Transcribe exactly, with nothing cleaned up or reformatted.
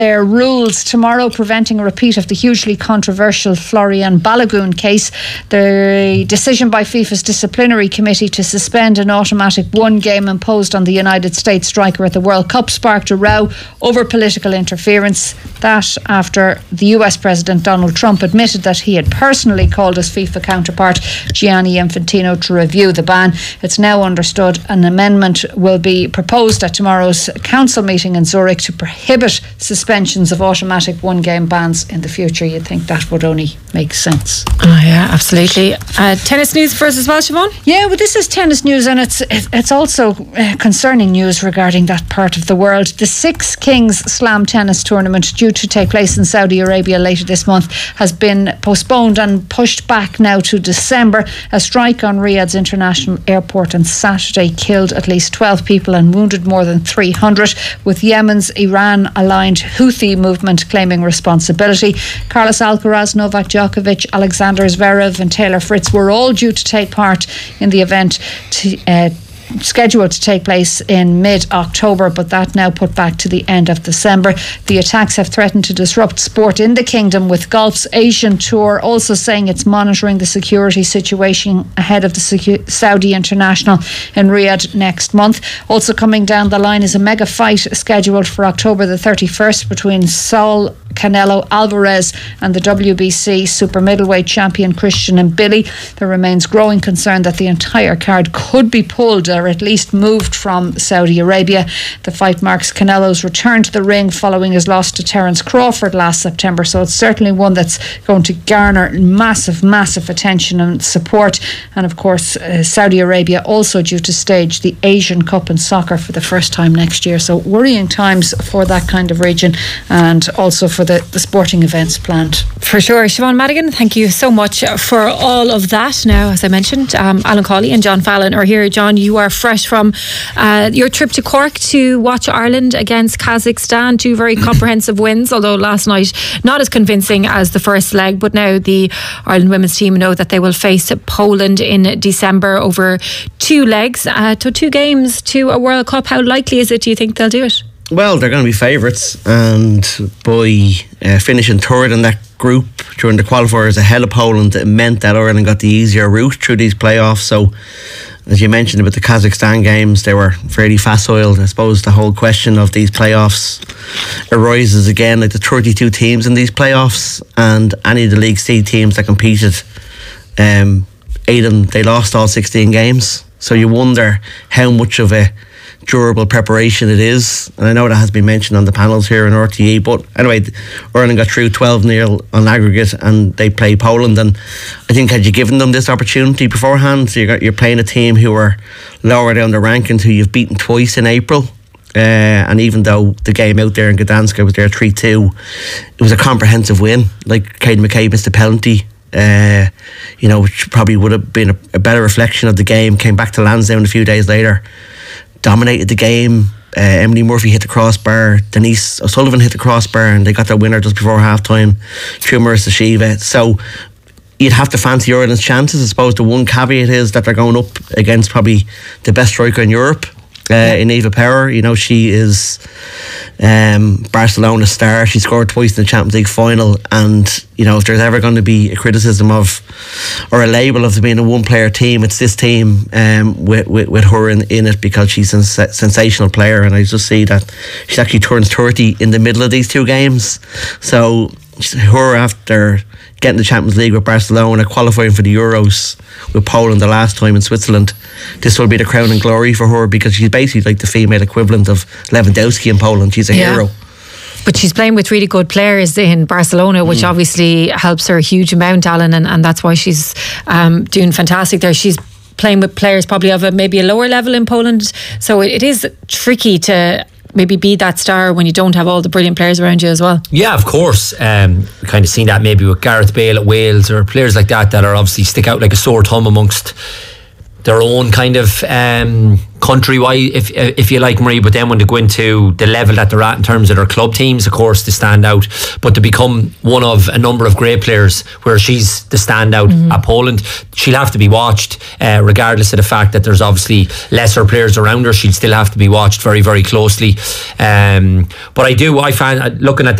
Their rules tomorrow preventing a repeat of the hugely controversial Florian Balogun case. The decision by FIFA's disciplinary committee to suspend an automatic one game imposed on the United States striker at the World Cup sparked a row over political interference. That after the U S President Donald Trump admitted that he had personally called his FIFA counterpart Gianni Infantino to review the ban. It's now understood an amendment will be proposed at tomorrow's council meeting in Zurich to prohibit suspension Suspensions of automatic one-game bans in the future. You'd think that would only make sense. Oh yeah, absolutely. Uh, tennis news for us as well, Siobhan? Yeah, well, this is tennis news, and it's it's also uh, concerning news regarding that part of the world. The Six Kings Slam Tennis Tournament, due to take place in Saudi Arabia later this month, has been postponed and pushed back now to December. A strike on Riyadh's international airport on Saturday killed at least twelve people and wounded more than three hundred, with Yemen's Iran-aligned Houthi movement claiming responsibility. Carlos Alcaraz, Novak Djokovic, Alexander Zverev and Taylor Fritz were all due to take part in the event to, uh, scheduled to take place in mid-October, but that now put back to the end of December. The attacks have threatened to disrupt sport in the kingdom, with Golf's Asian Tour also saying it's monitoring the security situation ahead of the Secu- Saudi International in Riyadh next month. Also coming down the line is a mega fight scheduled for October the thirty-first between Saul Canelo Alvarez and the W B C super middleweight champion Christian Mbili. There remains growing concern that the entire card could be pulled or at least moved from Saudi Arabia. The fight marks Canelo's return to the ring following his loss to Terence Crawford last September, so it's certainly one that's going to garner massive massive attention and support. And of course uh, Saudi Arabia also due to stage the Asian Cup in soccer for the first time next year, so worrying times for that kind of region and also for the, the sporting events planned. For sure. Siobhan Madigan, thank you so much for all of that. Now, as I mentioned, um, Alan Cawley and John Fallon are here. John, you are fresh from uh, your trip to Cork to watch Ireland against Kazakhstan. Two very comprehensive wins, although last night not as convincing as the first leg. But now the Ireland women's team know that they will face Poland in December over two legs, uh, to two games to a World Cup. How likely is it, do you think they'll do it? Well, they're going to be favourites, and by uh, finishing third in that group during the qualifiers ahead of Poland, it meant that Ireland got the easier route through these playoffs. So, as you mentioned about the Kazakhstan games, they were fairly facile. I suppose the whole question of these playoffs arises again, like the thirty-two teams in these playoffs, and any of the League C teams that competed, um, eight of them, they lost all sixteen games. So you wonder how much of a durable preparation it is, and I know that has been mentioned on the panels here in R T E, but anyway, Ireland got through twelve nil on aggregate and they play Poland, and I think had you given them this opportunity beforehand, so you got, you're playing a team who are lower down the rankings, who you've beaten twice in April, uh, and even though the game out there in Gdansk was there three two, it was a comprehensive win. Like Katie McCabe missed a penalty, Uh, you know, which probably would have been a, a better reflection of the game. Came back to Lansdowne a few days later, dominated the game. uh, Emily Murphy hit the crossbar, Denise O'Sullivan hit the crossbar, and they got their winner just before half time through Marissa Shiva. So you'd have to fancy Ireland's chances. I suppose the one caveat is that they're going up against probably the best striker in Europe, Uh, in Eva Power. You know, she is um, Barcelona's star. She scored twice in the Champions League final, and you know, if there's ever going to be a criticism of or a label of being a one-player team, it's this team um, with, with with her in, in it, because she's a sens- sensational player, and I just see that she actually turns thirty in the middle of these two games. So her, after getting the Champions League with Barcelona, qualifying for the Euros with Poland the last time in Switzerland, this will be the crown and glory for her, because she's basically like the female equivalent of Lewandowski in Poland. She's a yeah. hero. But she's playing with really good players in Barcelona, which mm. obviously helps her a huge amount, Alan, and, and that's why she's um, doing fantastic there. She's playing with players probably of a, maybe a lower level in Poland, so it, it is tricky to maybe be that star when you don't have all the brilliant players around you as well. Yeah, of course. Um, kind of seen that maybe with Gareth Bale at Wales, or players like that that are obviously stick out like a sore thumb amongst their own kind of um, countrywide, if if you like, Marie. But then when they go into the level that they're at in terms of their club teams, of course, they stand out. But to become one of a number of great players, where she's the standout mm-hmm. at Poland, she'll have to be watched, uh, regardless of the fact that there's obviously lesser players around her. She'll still have to be watched very, very closely. Um, but I do, I find, looking at the